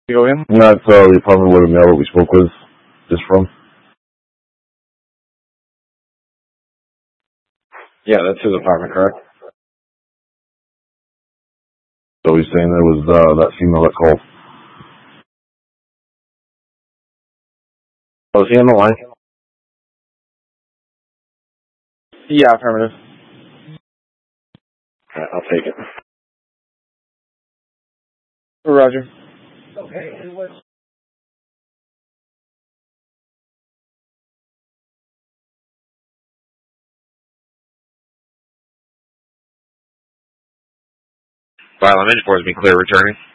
You go in? That's the apartment where the male that we spoke with is from. Yeah, that's his apartment, correct? So he's saying there was that female that called. Oh, is he on the line? Yeah, affirmative. Alright, I'll take it. Roger. Okay, and what? File image for has been clear returning.